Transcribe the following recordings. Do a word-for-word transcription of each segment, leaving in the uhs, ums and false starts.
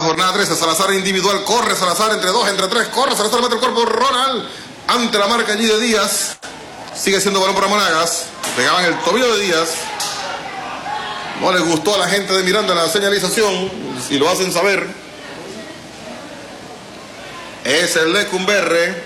jornada trece. Salazar individual, corre Salazar entre dos, entre tres, corre Salazar, mete el cuerpo, Ronald, ante la marca allí de Díaz. Sigue siendo balón para Monagas. Pegaban el tobillo de Díaz. No les gustó a la gente de Miranda la señalización, y lo hacen saber. Es el Lecumberre.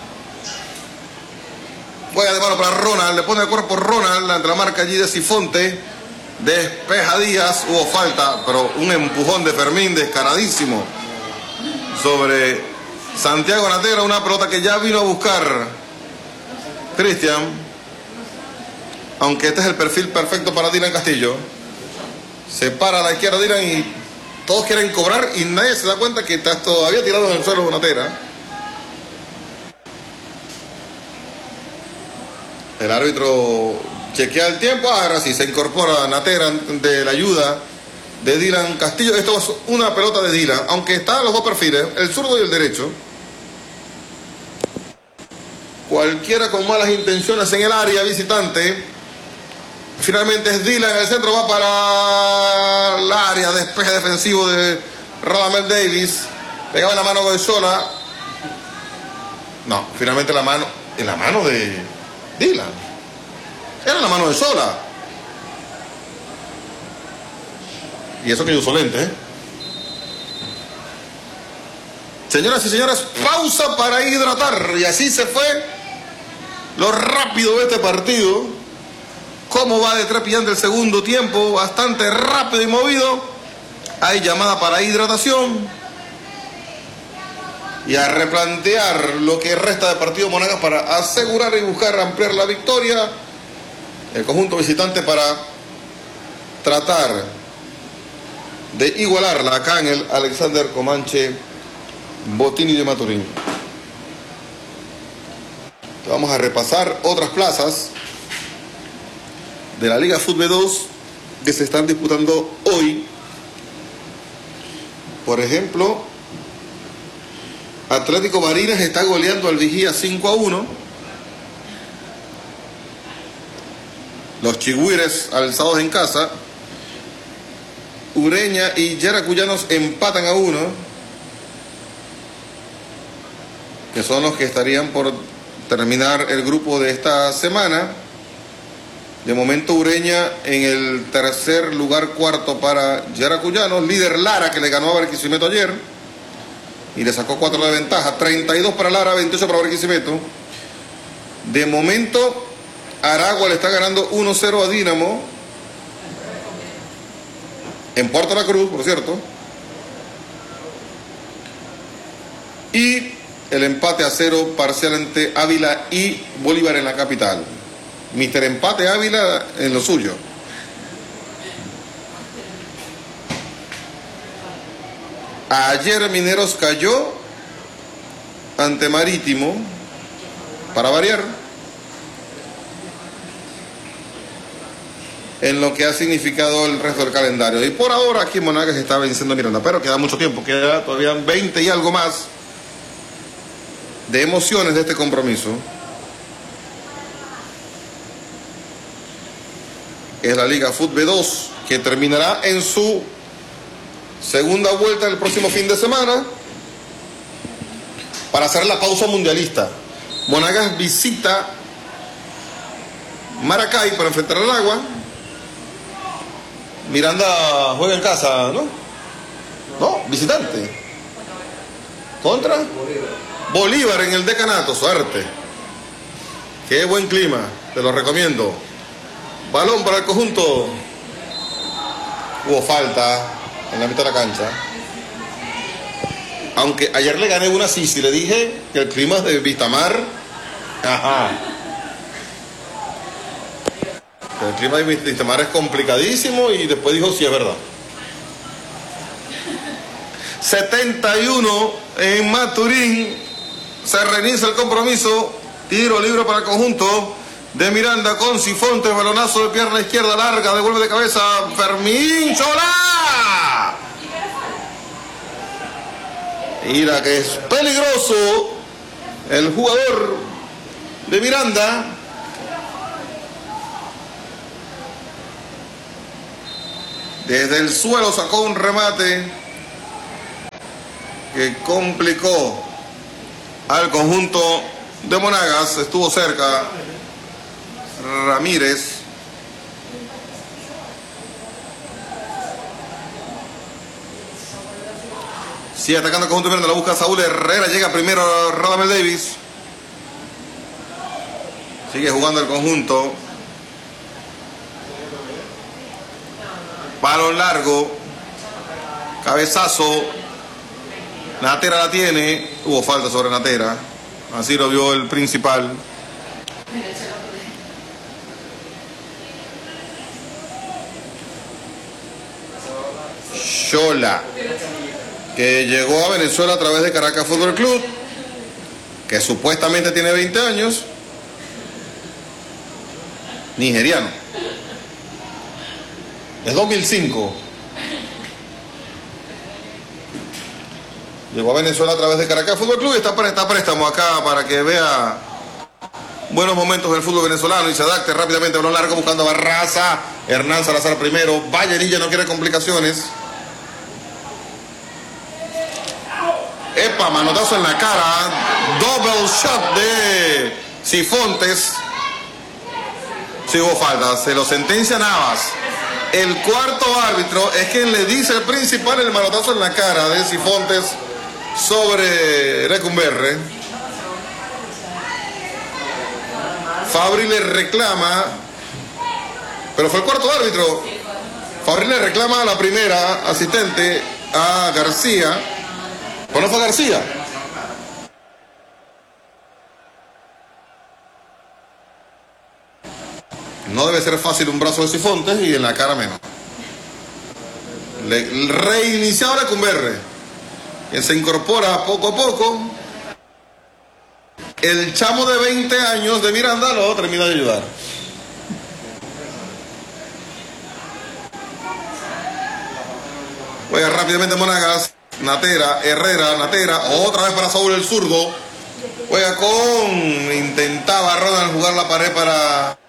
Juega de mano para Ronald, le pone el cuerpo Ronald ante la marca allí de Sifonte. Despeja Díaz, hubo falta, pero un empujón de Fermín descaradísimo sobre Santiago Natera, una pelota que ya vino a buscar Cristian, aunque este es el perfil perfecto para Dylan Castillo. Se para a la izquierda Dylan y todos quieren cobrar y nadie se da cuenta que está todavía tirado en el suelo Natera. El árbitro chequea el tiempo. Ahora sí se incorpora Natera de la ayuda de Dylan Castillo. Esto es una pelota de Dylan, aunque están los dos perfiles, el zurdo y el derecho. Cualquiera con malas intenciones en el área visitante. Finalmente es Dylan en el centro, va para el área, despeje defensivo de Radamel Davis. Pegaba en la mano de Sola. No, finalmente la mano, en la mano de Dylan. Era la mano de Sola. Y eso que yo uso lente, ¿eh? Señoras y señores, pausa para hidratar. Y así se fue lo rápido de este partido. Cómo va de trepidante el segundo tiempo, bastante rápido y movido. Hay llamada para hidratación. Y a replantear lo que resta de partido Monagas para asegurar y buscar ampliar la victoria. El conjunto visitante para tratar de igualarla acá en el Alexander Comanche Botini de Maturín. Vamos a repasar otras plazas de la Liga Fútbol dos que se están disputando hoy. Por ejemplo, Atlético Barinas está goleando al Vigía cinco a uno. Los Chigüires alzados en casa. Ureña y Yaracuyanos empatan a uno, que son los que estarían por terminar el grupo de esta semana. De momento Ureña en el tercer lugar, cuarto para Yaracuyanos. Líder Lara, que le ganó a Barquisimeto ayer y le sacó cuatro de ventaja. treinta y dos para Lara, veintiocho para Barquisimeto. De momento Aragua le está ganando uno cero a Dínamo en Puerto La Cruz, por cierto. Y el empate a cero parcial entre Ávila y Bolívar en la capital. Mister Empate Ávila en lo suyo. Ayer Mineros cayó ante Marítimo, para variar, en lo que ha significado el resto del calendario. Y por ahora aquí en Monagas está venciendo a Miranda, pero queda mucho tiempo, queda todavía veinte y algo más de emociones de este compromiso. Es la Liga Fútbol dos, que terminará en su segunda vuelta el próximo fin de semana para hacer la pausa mundialista. Monagas visita Maracay para enfrentar al Agua. Miranda juega en casa, ¿no? No, visitante. ¿Contra? Bolívar. Bolívar en el decanato, suerte. Qué buen clima, te lo recomiendo. Balón para el conjunto. Hubo falta en la mitad de la cancha. Aunque ayer le gané una así, si le dije que el clima de Vistamar. Ajá. El clima de Vistamar es complicadísimo y después dijo sí, es verdad. setenta y uno en Maturín. Se reinicia el compromiso. Tiro libre para el conjunto de Miranda con Sifonte. Balonazo de pierna izquierda larga. Devuelve de cabeza Fermín Solá. Mira que es peligroso el jugador de Miranda. Desde el suelo sacó un remate que complicó al conjunto de Monagas. Estuvo cerca Ramírez. Sigue atacando el conjunto verde, la busca Saúl Herrera, llega primero Radamel Davis. Sigue jugando el conjunto. Balón largo. Cabezazo. Natera la tiene. Hubo falta sobre Natera. Así lo vio el principal. Xola, que llegó a Venezuela a través de Caracas Fútbol Club, que supuestamente tiene veinte años. Nigeriano. Es dos mil cinco. Llegó a Venezuela a través de Caracas Fútbol Club y está para esta préstamo acá para que vea buenos momentos del fútbol venezolano y se adapte rápidamente. Balón largo buscando a Barraza. Hernán Salazar primero. Vallenilla no quiere complicaciones. Epa, manotazo en la cara. Double shot de Cifontes. Sí hubo falta. Se lo sentencia Navas. El cuarto árbitro es quien le dice al principal el manotazo en la cara de Cifontes sobre Lecumberri. Fabri le reclama, pero fue el cuarto árbitro. Fabri le reclama a la primera asistente, a García. ¿O no fue García? No debe ser fácil un brazo de Cifontes y en la cara menos. Le, reiniciado Lecumberri, que se incorpora poco a poco. El chamo de veinte años de Miranda lo termina de ayudar. Juega rápidamente Monagas. Natera, Herrera, Natera. Otra vez para Saúl el zurdo. Juega con... Intentaba Ronald jugar la pared para